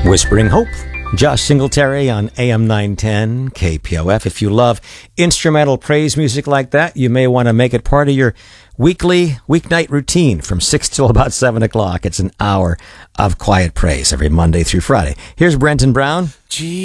Whispering Hope, Josh Singletary on AM 910 KPOF. If you love instrumental praise music like that, you may want to make it part of your weeknight routine from 6 till about 7 o'clock. It's an hour of quiet praise every Monday through Friday. Here's Brenton Brown.